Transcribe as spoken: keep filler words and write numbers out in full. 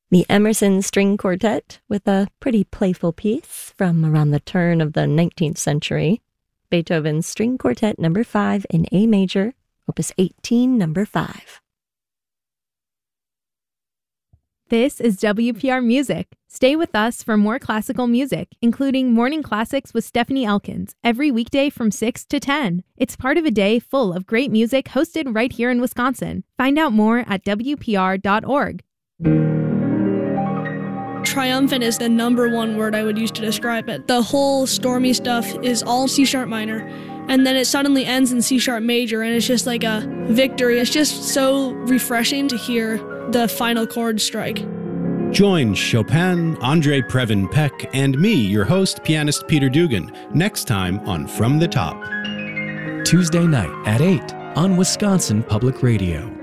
The Emerson String Quartet with a pretty playful piece from around the turn of the nineteenth century. Beethoven's String Quartet number five in A major, opus eighteen, number five. This is W P R Music. Stay with us for more classical music, including Morning Classics with Stephanie Elkins, every weekday from six to ten. It's part of a day full of great music hosted right here in Wisconsin. Find out more at W P R dot org. Triumphant is the number one word I would use to describe it. The whole stormy stuff is all C sharp minor, and then it suddenly ends in C sharp major, and it's just like a victory. It's just so refreshing to hear the final chord strike. Join Chopin, Andre Previn Peck, and me, your host, pianist Peter Dugan, next time on From the Top. Tuesday night at eight on Wisconsin Public Radio.